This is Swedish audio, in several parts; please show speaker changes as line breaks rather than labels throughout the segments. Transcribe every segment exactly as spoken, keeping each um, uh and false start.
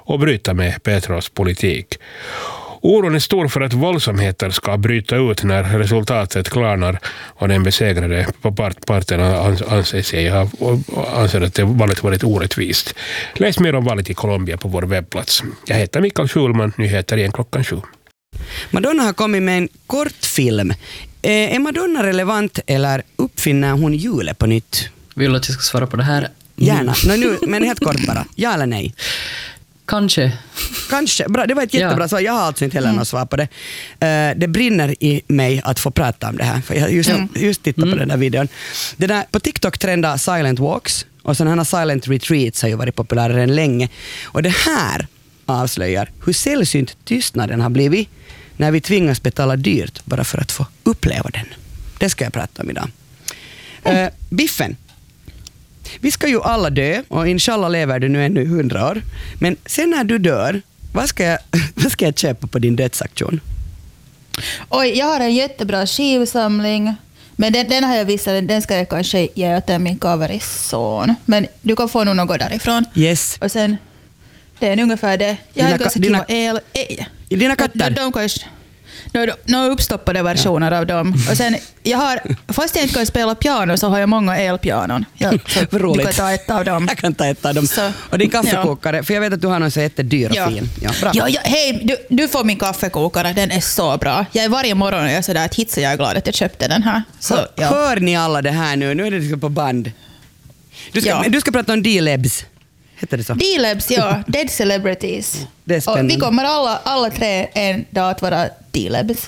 och bryta med Petros politik. Oron är stor för att våldsamheter ska bryta ut när resultatet klarnar och den besegrade på part- parterna anser sig ha, och anser att det valet varit orättvist. Läs mer om valet i Colombia på vår webbplats. Jag heter Mikael Schulman, nyheter igen klockan sju.
Madonna har kommit med en kortfilm. Eh, är Madonna relevant eller uppfinner hon hjulet på nytt?
Vill du att jag ska svara på det här?
Gärna, no, nu, men helt kort bara. Ja eller nej?
Kanske.
Kanske, bra, det var ett jättebra
Ja.
svar. Jag har alltså inte heller något svar på det. Uh, det brinner i mig att få prata om det här. För jag just, mm. just tittat
Mm.
på den där videon. Det där, på TikTok trendar silent walks. Och sådana här silent retreats har ju varit populärare än länge. Och det här avslöjar hur sällsynt tystnaden har blivit när vi tvingas betala dyrt bara för att få uppleva den. Det ska jag prata om idag. Mm. Uh, Biffen. Vi ska ju alla dö och inshallah lever du nu ännu i hundra år. Men sen när du dör, vad ska jag, vad ska jag köpa på din dödsaktion?
Oj, jag har en jättebra skivsamling. Men den, den har jag visat, den ska jag kanske ge åt min coverison. Men du kan få nog något därifrån.
Yes.
Och sen, det är ungefär det. Jag har
Dina
ganska
ka- dina-
kiva el... el.
Dina katter?
De, de kanske... Några uppstoppade versioner ja. av dem. Och sen, jag har, fast jag inte kan spela piano så har jag många elpianon. Jag,
roligt.
Du kan ta ett av dem.
Jag kan ta ett av dem.
Så,
och din kaffekokare, ja. För jag vet att du har någon så jättedyr och
ja.
fin. Ja, bra.
Ja, ja, hej, du, du får min kaffekokare, den är så bra. Jag är varje morgon och jag är sådär att hitsa, jag är glad att jag köpte den här. Så,
Hör,
ja.
hör ni alla det här nu? Nu är det liksom på band. Du ska,
Ja.
du ska prata om D-Labs. Heter det så?
D-Labs, ja. Dead Celebrities.
Det är spännande.
Och vi kommer alla, alla tre en dag att vara D-Labs.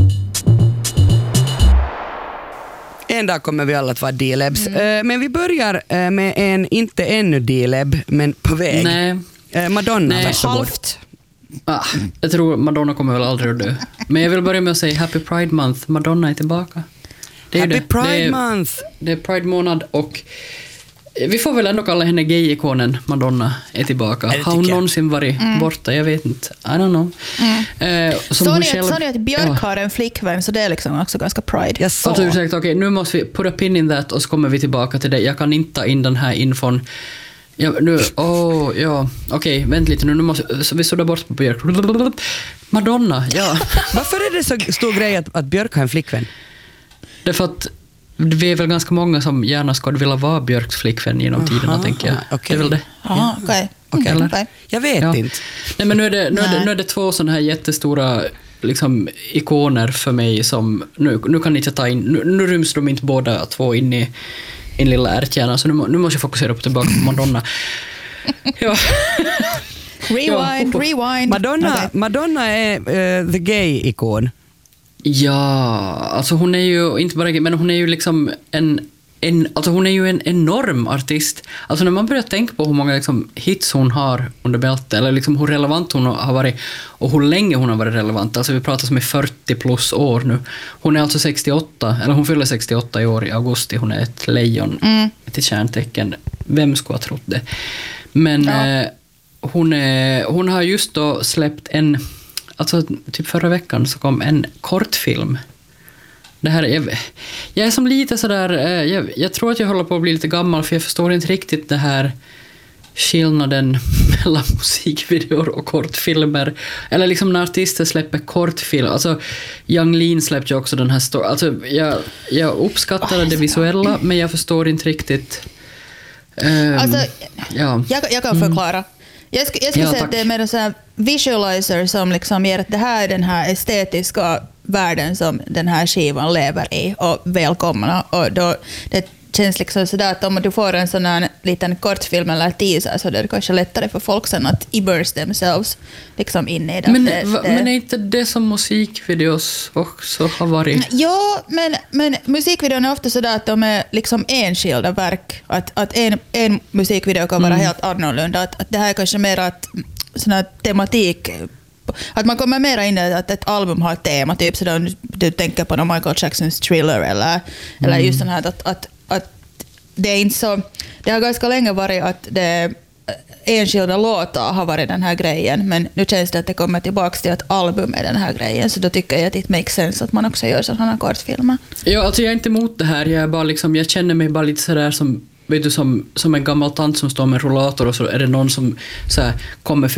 En dag kommer vi alla att vara D-Labs. Mm. Men vi börjar med en, inte ännu D-Lab, men på väg.
Nej.
Madonna,
Nej.
varsågod.
Halvt.
Ah, jag tror Madonna kommer väl aldrig att dö. Men jag vill börja med att säga Happy Pride Month. Madonna är tillbaka. Det är
Happy
det.
Pride
det är,
Month!
Det är Pride-månad och vi får väl ändå kalla henne gay-ikonen Madonna är tillbaka.
Ja,
har hon
jag.
någonsin varit mm. borta? Jag vet inte. I don't know.
Mm.
Eh, som
Sa
hon
ni,
själv,
sa ni att Björk
ja.
har en flickvän, så det är liksom också ganska Pride.
Jag sa.
Alltså, ursäkta, okej, nu måste vi put a pin in that och så kommer vi tillbaka till det. Jag kan inte ta in den här infon. Ja, nu, oh, ja, okej, vänt lite nu. nu måste, så vi suddar bort på Björk. Madonna, ja.
Varför är det så stor grej att, att Björk har en flickvän?
Det är för att vi är väl ganska många som gärna skulle vilja vara Björks flickvän genom tiderna, tänker jag.
Okay.
Det är väl det.
Ja, okej.
Okay.
Okay. Okay.
Jag vet
Ja.
inte.
Nej, men nu är det, nu är det,
Nej.
nu är det två sådana här jättestora liksom, ikoner för mig som nu, nu kan inte jag ta in, nu, nu ryms de inte båda två in i en lilla ärtkärna, så nu, må- nu måste jag fokusera på tillbaka på Madonna. Ja.
Rewind,
Ja.
rewind.
Madonna,
Okej.
Madonna är uh, the gay-ikon.
Ja, alltså hon är ju inte bara, men hon är ju liksom en, en alltså hon är ju en enorm artist. Alltså när man börjar tänka på hur många liksom hits hon har under bältet, eller liksom hur relevant hon har varit och hur länge hon har varit relevant. Alltså vi pratar som i fyrtio plus år nu. Hon är alltså sextioåtta, eller hon fyller sextioåtta i år i augusti. Hon är ett lejon,
Mm.
ett kärntecken. Vem skulle ha trott det? Men
Ja.
eh, hon, är, hon har just då släppt en, alltså typ förra veckan så kom en kortfilm. Det här, jag, jag är som lite sådär, eh, jag, jag tror att jag håller på att bli lite gammal för jag förstår inte riktigt det här skillnaden mellan musikvideor och kortfilmer. Eller liksom när artister släpper kortfilm. Alltså, Yung Lean släppte ju också den här stor- alltså, jag, jag uppskattar
Oh,
det visuella, men jag förstår inte riktigt. Um,
Alltså,
ja.
jag, jag kan förklara. Jag, sk- jag skulle
Ja,
säga
tack.
att det är mer en sån här visualizer som liksom ger att det här är den här estetiska världen som den här skivan lever i, och välkomna. Och då, det känns liksom sådär att om du får en sån här liten kortfilm eller teaser så är det kanske lättare för folk sen att immerse themselves liksom in i det.
Men,
det,
va,
det.
men är inte det som musikvideos också har varit?
Ja, men, men musikvideon är ofta sådär att de är liksom enskilda verk. Att, att en, en musikvideo kan vara
Mm.
helt annorlunda. Att, att det här är kanske mer att sån här tematik. Att man kommer mer in i att ett album har ett tema. Typ så du, du tänker på Michael Jacksons Thriller eller, mm. eller just sån här att, att, att det är inte så. Det har ganska länge varit att det enskilda låtar har varit den här grejen, men nu känns det att det kommer tillbaka till att album är den här grejen, så då tycker jag att det makes sense att man också gör sådana kortfilmer.
Ja, alltså jag är inte emot det här. Jag, är bara liksom, jag känner mig bara lite sådär som, vet du, som, som en gammal tant som står med en rollator och så är det någon som så här, kommer för